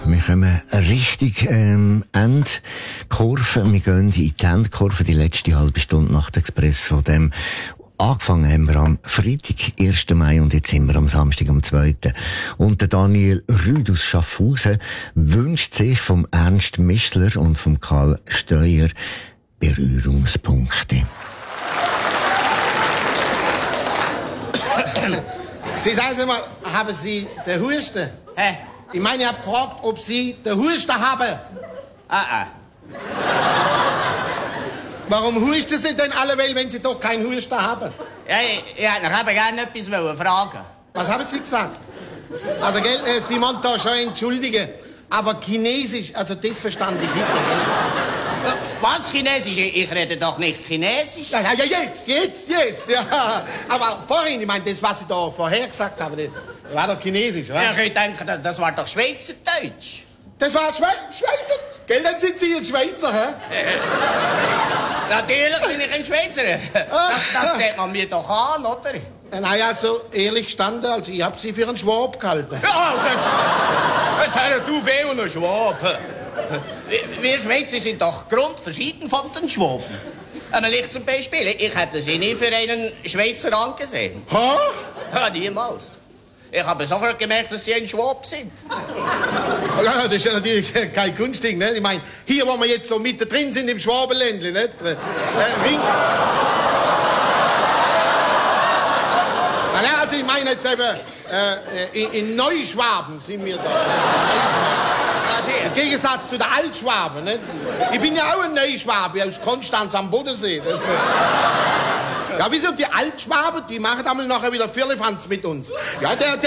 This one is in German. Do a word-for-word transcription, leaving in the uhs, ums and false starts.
Wir kommen richtig ähm, Endkurve. Wir gehen in die Endkurve, die letzte halbe Stunde nach dem Express von dem. Angefangen haben wir am Freitag, ersten Mai, und jetzt sind wir am Samstag, am zweiten Und der Daniel Rüd aus Schaffhausen wünscht sich vom Ernst Mischler und vom Karl Steuer Berührungspunkte. Sie sagen Sie mal, haben Sie den Husten? Hä? Ich meine, ich habe gefragt, ob Sie den Husten haben. Ah, ah. Warum husten Sie denn alle, wenn Sie doch keinen Husten haben? Ja, ich, ich hätte noch eben gerne etwas wollen fragen. Was haben Sie gesagt? Also, gell, äh, Sie wollen da schon entschuldigen, aber Chinesisch, also das verstand ich nicht, gell? Was Chinesisch? Ich rede doch nicht Chinesisch. Ja, ja, ja, jetzt, jetzt, jetzt, ja. Aber vorhin, ich meine, das, was Sie da vorher gesagt haben, das war doch Chinesisch, oder? Ja, ich denke, das, das war doch Schweizerdeutsch. Das war Schwe Schweizer? Gell, dann sind Sie ein Schweizer, hä? Natürlich bin ich ein Schweizer. Das, das sieht man mir doch an, oder? Naja, also, ehrlich gestanden, also, ich hab Sie für einen Schwab gehalten. Ja, also, jetzt hör du weh und ein Schwab. Wir Schweizer sind doch grundverschieden von den Schwaben. Einmal ich zum Beispiel, ich hätte sie nie für einen Schweizer angesehen. Ha? Ja, niemals. Ich habe sofort gemerkt, dass sie ein Schwab sind. Ja, das ist ja natürlich kein Kunstding, ne? Ich meine, hier, wo wir jetzt so mittendrin sind, im Schwabenländle, nicht? Äh, Ring... Ja, also ich meine jetzt eben, äh, in, in Neuschwaben sind wir da. Im Gegensatz zu den Altschwaben, nicht? Ich bin ja auch ein Neuschwabe aus Konstanz am Bodensee. Das ja, wissen Sie, die Altschwaben, die machen einmal nachher wieder Firlefanz mit uns. Ja, der, der